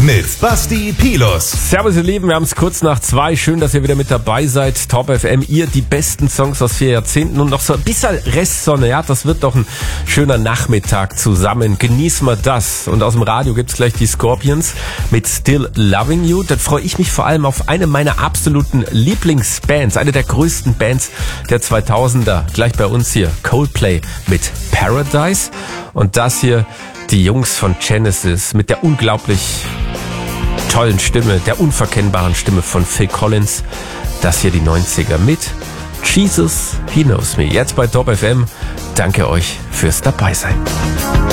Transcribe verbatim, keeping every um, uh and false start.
mit Basti Pilus. Servus ihr Lieben, wir haben es kurz nach zwei. Schön, dass ihr wieder mit dabei seid. Top F M, ihr die besten Songs aus vier Jahrzehnten und noch so ein bisschen Restsonne. Ja, das wird doch ein schöner Nachmittag zusammen. Genießen wir das. Und aus dem Radio gibt's gleich die Scorpions mit Still Loving You. Dann freue ich mich vor allem auf eine meiner absoluten Lieblingsbands, eine der größten Bands der zweitausender. Gleich bei uns hier Coldplay mit Paradise. Und das hier die Jungs von Genesis mit der unglaublich tollen Stimme, der unverkennbaren Stimme von Phil Collins. Das hier die neunziger mit Jesus, He Knows Me. Jetzt bei Top F M. Danke euch fürs Dabeisein.